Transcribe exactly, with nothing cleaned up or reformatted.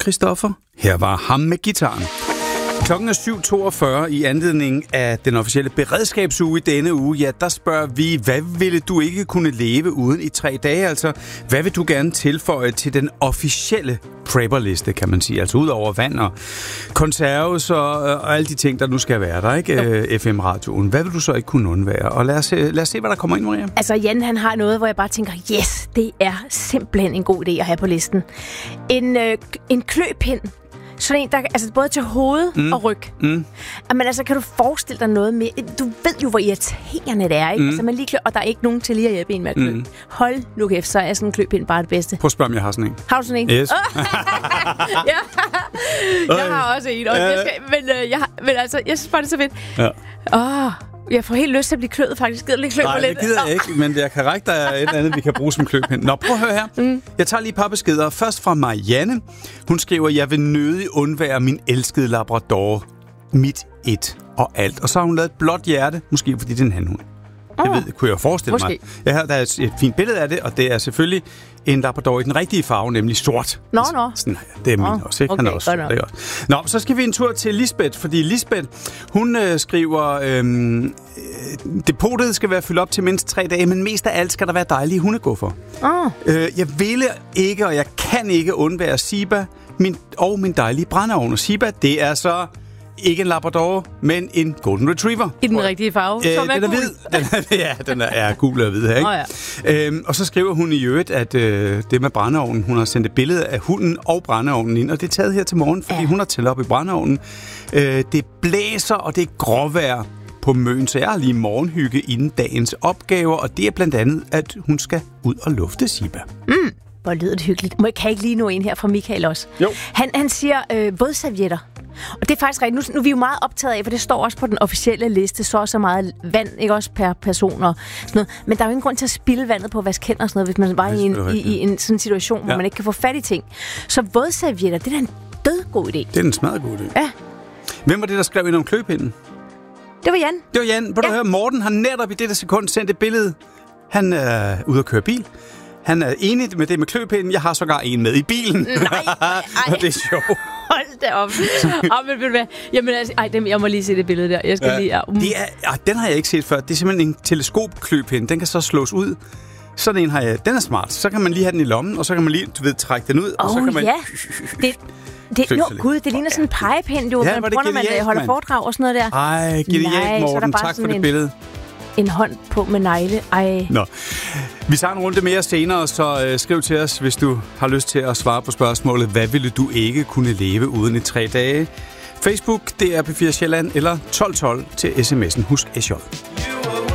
Christoffer. Her var ham med gitaren. Klokken er syv toogfyrre i anledning af den officielle beredskabsuge i denne uge. Ja, der spørger vi, hvad ville du ikke kunne leve uden i tre dage? Altså, hvad vil du gerne tilføje til den officielle prepperliste, kan man sige? Altså ud over vand og konserves og, og alle de ting, der nu skal være der, ikke? Øh, F M-radioen. Hvad vil du så ikke kunne undvære? Og lad os, lad os se, hvad der kommer ind, Maria. Altså, Jan, han har noget, hvor jeg bare tænker, yes, det er simpelthen en god idé at have på listen. En, øh, en kløpind. Sådan en, der, altså både til hoved mm. og ryg. Mm. Men altså, kan du forestille dig noget med... Du ved jo, hvor irriterende det er, ikke? Mm. Altså, man lige klø, og der er ikke nogen til lige at hjælpe en med at klø. Mm. Hold nu kæft, så er sådan en kløpind bare det bedste. Prøv at spørge, om jeg har sådan en. Har du sådan en? Yes. ja. Jeg har også en. Og jeg skal, men, øh, jeg, men altså, jeg synes bare, det er så fedt. Ja. Åh... Jeg får helt lyst til at blive kløet, faktisk. Gider du lige klø mig lidt? Nej, det gider jeg ikke, men jeg kan række dig et eller andet, vi kan bruge som kløpind. Nå, prøv at høre her. Mm. Jeg tager lige et par beskeder. Først fra Marianne. Hun skriver, jeg vil nødig undvære min elskede labrador. Mit et og alt. Og så har hun lavet et blåt hjerte, måske fordi det er en hanhund. Det ved, kunne jeg forestille måske. mig. Ja, her der er et fint billede af det, og det er selvfølgelig en labrador i den rigtige farve, nemlig sort. Nå, nå. Sådan, det er min nå, også, ikke? Okay, Han er også sort, det også. Nå, så skal vi en tur til Lisbeth, fordi Lisbeth, hun øh, skriver, øhm, øh, depotet skal være fyldt op til mindst tre dage, men mest af alt skal der være dejlige hundeguffer. Oh. Øh, jeg ville ikke, og jeg kan ikke undvære Siba min, og min dejlige brændeovn. Og Siba, det er så... Ikke en labrador, men en golden retriever. I den rigtige farve, øh, som er den er hvid. Den er, ja, den er, er gul og hvid her, ikke? Oh, ja. øhm, og så skriver hun i øvrigt, at øh, det med brændeovnen, hun har sendt et billede af hunden og brændeovnen ind, og det er taget her til morgen, fordi ja. hun har tællet op i brændeovnen. Øh, det blæser, og det er gråvejr på Møn, så jeg har lige morgenhygge inden dagens opgaver, og det er blandt andet, at hun skal ud og lufte Siba. Mm. Hvor lyder det hyggeligt. Må jeg, kan jeg ikke lige nå en her fra Michael også? Jo. Han, han siger øh, vådservietter. Og det er faktisk rigtigt. Nu, nu er vi jo meget optaget af, for det står også på den officielle liste, så så meget vand, ikke også per person og sådan noget. Men der er jo ingen grund til at spilde vandet på at vaske hænder og sådan noget, hvis man var i en, i, i en sådan situation, hvor ja. man ikke kan få fat i ting. Så vådservietter, det er da en dødgod idé. Det er en smadret god idé. Ja. Hvem var det, der skrev ind om kløpinden? Det var Jan. Det var Jan. Vil du ja. høre, Morten har netop i dette sekund sendt et billede. Han er ude at køre bil. Han er enig med det med kløpinden. Jeg har sågar en med i bilen. Nej, nej. Det er sjovt. Hold da op. Oh, men, men, jamen, altså, ej, dem, jeg må lige se det billede der. Jeg skal ja, lige, ja. det er, ja, den har jeg ikke set før. Det er simpelthen en teleskopkløpind. Den kan så slås ud. Sådan en har jeg. Den er smart. Så kan man lige have den i lommen, og så kan man lige, du ved, trække den ud. Oh, og så kan man... ja. Det, det, no, Gud, det ligner sådan en pegepind, jo. Ja, man bruger, når man holder foredrag og sådan noget der. Ej, genialt, Morten. Tak for det en, billede. En hånd på med negle. Ej. Nå. Vi tager en runde mere senere, så øh, skriv til os, hvis du har lyst til at svare på spørgsmålet, hvad ville du ikke kunne leve uden i tre dage? Facebook, det er P fire Sjælland, eller tolv tolv til sms'en. Husk S J.